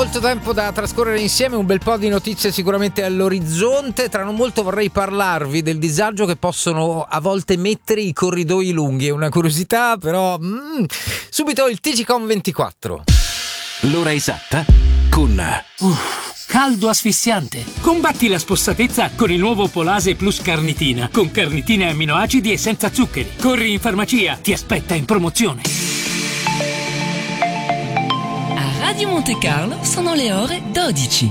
molto tempo da trascorrere insieme, un bel po' di notizie sicuramente all'orizzonte. Tra non molto vorrei parlarvi del disagio che possono a volte mettere i corridoi lunghi. È una curiosità, però subito il TGCOM 24. L'ora esatta con caldo asfissiante. Combatti la spossatezza con il nuovo Polase Plus Carnitina, con carnitina e amminoacidi e senza zuccheri. Corri in farmacia, ti aspetta in promozione. A Radio Monte Carlo sono le ore 12.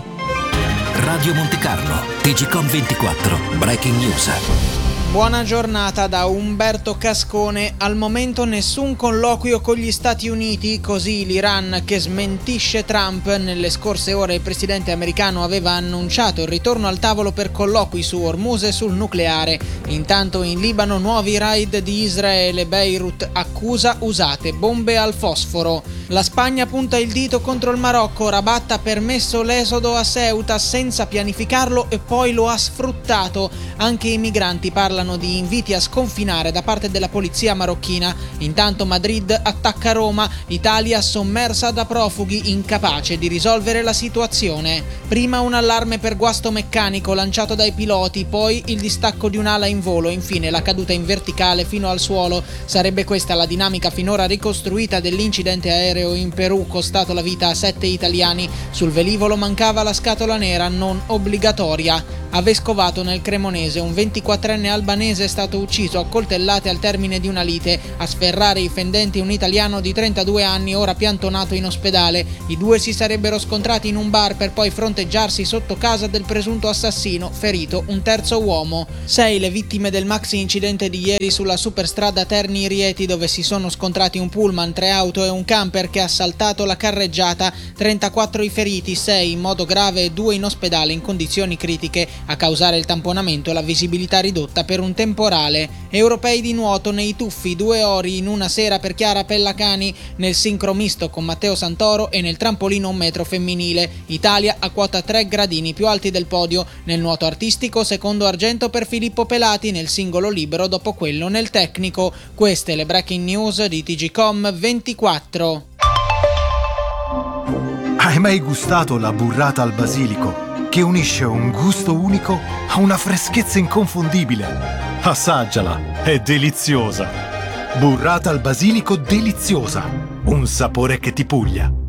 Radio Monte Carlo, TGCOM 24, Breaking News. Buona giornata da Umberto Cascone. Al momento nessun colloquio con gli Stati Uniti, così l'Iran che smentisce Trump. Nelle scorse ore il presidente americano aveva annunciato il ritorno al tavolo per colloqui su Hormuz e sul nucleare. Intanto in Libano nuovi raid di Israele. Beirut accusa usate bombe al fosforo. La Spagna punta il dito contro il Marocco. Rabat ha permesso l'esodo a Ceuta senza pianificarlo e poi lo ha sfruttato. Anche i migranti parlano di inviti a sconfinare da parte della polizia marocchina. Intanto Madrid attacca Roma, Italia sommersa da profughi, incapace di risolvere la situazione. Prima un allarme per guasto meccanico lanciato dai piloti, poi il distacco di un'ala in volo, infine la caduta in verticale fino al suolo. Sarebbe questa la dinamica finora ricostruita dell'incidente aereo in Perù, costato la vita a 7 italiani. Sul velivolo mancava la scatola nera non obbligatoria. A Vescovato nel Cremonese un 24enne albanese è stato ucciso a coltellate al termine di una lite. A sferrare i fendenti un italiano di 32 anni ora piantonato in ospedale. I due si sarebbero scontrati in un bar per poi fronteggiarsi sotto casa del presunto assassino, ferito un terzo uomo. 6 le vittime del maxi incidente di ieri sulla superstrada Terni-Rieti, dove si sono scontrati un pullman, 3 auto e un camper che ha saltato la carreggiata. 34 i feriti, 6 in modo grave e 2 in ospedale in condizioni critiche. A causare il tamponamento la visibilità ridotta per un temporale. Europei di nuoto nei tuffi, 2 ori in una sera per Chiara Pellacani, nel sincro misto con Matteo Santoro e nel trampolino 1 metro femminile. Italia a quota 3 gradini più alti del podio. Nel nuoto artistico secondo argento per Filippo Pelati, nel singolo libero dopo quello nel tecnico. Queste le breaking news di TGCOM 24. Hai mai gustato la burrata al basilico, che unisce un gusto unico a una freschezza inconfondibile? Assaggiala, è deliziosa. Burrata al basilico deliziosa, un sapore che ti puglia.